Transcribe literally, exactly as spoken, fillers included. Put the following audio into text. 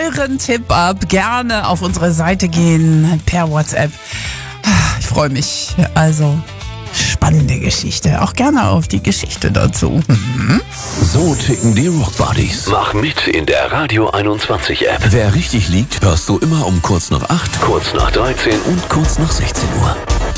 euren Tipp ab. Gerne auf unsere Seite gehen per WhatsApp. Ich freue mich. Also, spannende Geschichte. Auch gerne auf die Geschichte dazu. Mhm. So ticken die Rockbodies. Mach mit in der Radio einundzwanzig App. Wer richtig liegt, hörst du immer um kurz nach acht, Kurz nach dreizehn und kurz nach sechzehn Uhr.